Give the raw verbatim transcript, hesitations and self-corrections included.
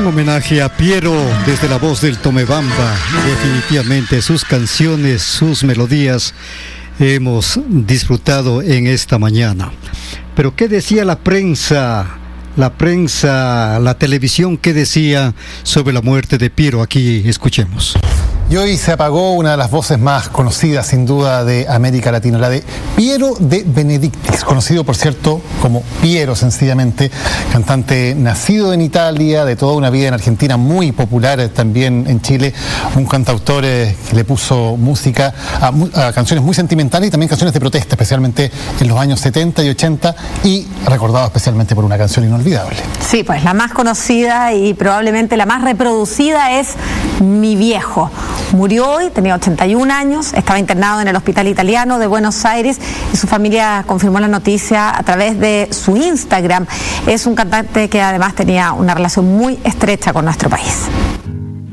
Un homenaje a Piero desde la voz del Tomebamba. Definitivamente sus canciones, sus melodías hemos disfrutado en esta mañana. Pero ¿qué decía la prensa? La prensa, la televisión, ¿qué decía sobre la muerte de Piero? Aquí escuchemos. Y hoy se apagó una de las voces más conocidas, sin duda, de América Latina, la de Piero de Benedictis, conocido, por cierto, como Piero, sencillamente, cantante nacido en Italia, de toda una vida en Argentina, muy popular también en Chile, un cantautor eh, que le puso música a, a canciones muy sentimentales y también canciones de protesta, especialmente en los años setenta y ochenta, y recordado especialmente por una canción inolvidable. Sí, pues la más conocida y probablemente la más reproducida es Mi Viejo. Murió hoy, tenía ochenta y un años, estaba internado en el Hospital Italiano de Buenos Aires y su familia confirmó la noticia a través de su Instagram. Es un cantante que además tenía una relación muy estrecha con nuestro país.